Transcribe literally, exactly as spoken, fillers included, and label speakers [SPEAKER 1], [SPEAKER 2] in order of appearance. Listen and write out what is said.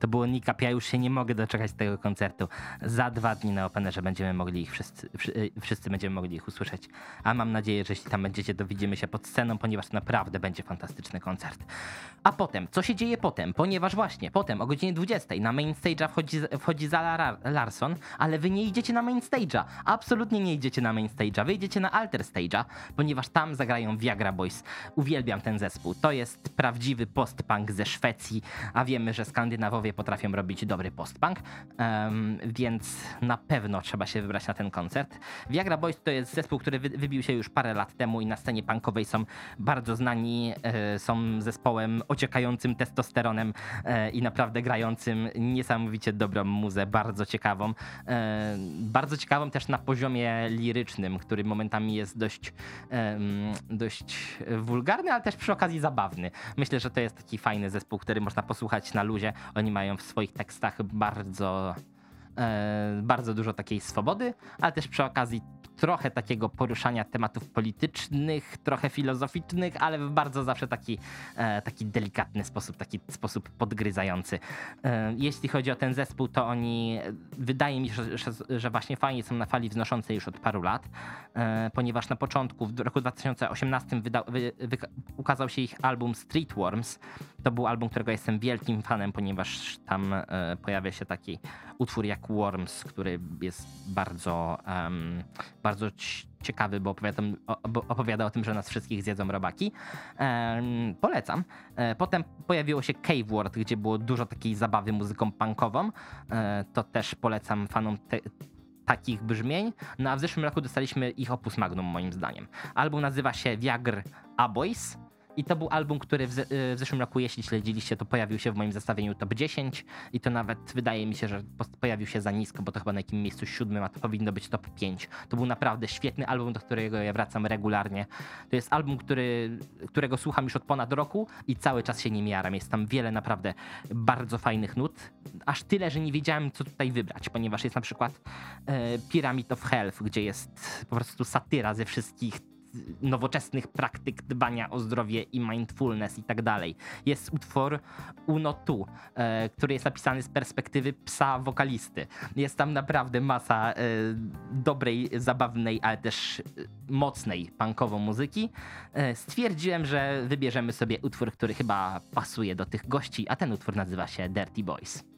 [SPEAKER 1] To było Nicap, ja już się nie mogę doczekać tego koncertu. Za dwa dni na Openerze będziemy mogli ich wszyscy, wszyscy będziemy mogli ich usłyszeć. A mam nadzieję, że jeśli tam będziecie, to widzimy się pod sceną, ponieważ to naprawdę będzie fantastyczny koncert. A potem, co się dzieje potem? Ponieważ właśnie potem o godzinie dwudziestej na main stage'a wchodzi, wchodzi Zara Larsson, ale wy nie idziecie na main stage'a. Absolutnie nie idziecie na main stage'a. Wy idziecie na alter stage'a, ponieważ tam zagrają Viagra Boys. Uwielbiam ten zespół. To jest prawdziwy post-punk ze Szwecji, a wiemy, że Skandynawowie potrafią robić dobry post-punk, um, więc na pewno trzeba się wybrać na ten koncert. Viagra Boys to jest zespół, który wy, wybił się już parę lat temu i na scenie punkowej są bardzo znani, e, są zespołem ociekającym testosteronem e, i naprawdę grającym niesamowicie dobrą muzę, bardzo ciekawą. E, bardzo ciekawą też na poziomie lirycznym, który momentami jest dość, e, dość wulgarny, ale też przy okazji zabawny. Myślę, że to jest taki fajny zespół, który można posłuchać na luzie. Oni mają w swoich tekstach bardzo, e, bardzo dużo takiej swobody, ale też przy okazji trochę takiego poruszania tematów politycznych, trochę filozoficznych, ale w bardzo zawsze taki, e, taki delikatny sposób, taki sposób podgryzający. E, jeśli chodzi o ten zespół, to oni, wydaje mi się, że, że, że właśnie fajnie są na fali wznoszącej już od paru lat, e, ponieważ na początku, w roku dwa tysiące osiemnastym wyda, wy, wy, ukazał się ich album Streetworms. To był album, którego jestem wielkim fanem, ponieważ tam e, pojawia się taki utwór jak Worms, który jest bardzo, um, bardzo ciekawy, bo opowiada, bo opowiada o tym, że nas wszystkich zjedzą robaki. Um, polecam. E, potem pojawiło się Cave World, gdzie było dużo takiej zabawy muzyką punkową. E, to też polecam fanom te, takich brzmień. No a w zeszłym roku dostaliśmy ich opus magnum, moim zdaniem. Album nazywa się Viagra Boys. I to był album, który w, z- w zeszłym roku, jeśli śledziliście, to pojawił się w moim zestawieniu top dziesięć i to nawet wydaje mi się, że post- pojawił się za nisko, bo to chyba na jakim miejscu siódmym, a to powinno być top pięć. To był naprawdę świetny album, do którego ja wracam regularnie. To jest album, który, którego słucham już od ponad roku i cały czas się nim jaram. Jest tam wiele naprawdę bardzo fajnych nut. Aż tyle, że nie wiedziałem, co tutaj wybrać, ponieważ jest na przykład e, Pyramid of Health, gdzie jest po prostu satyra ze wszystkich nowoczesnych praktyk dbania o zdrowie i mindfulness i tak dalej. Jest utwór Uno Tu, e, który jest napisany z perspektywy psa wokalisty. Jest tam naprawdę masa e, dobrej, zabawnej, ale też e, mocnej punkowo muzyki. E, stwierdziłem, że wybierzemy sobie utwór, który chyba pasuje do tych gości, a ten utwór nazywa się Dirty Boys.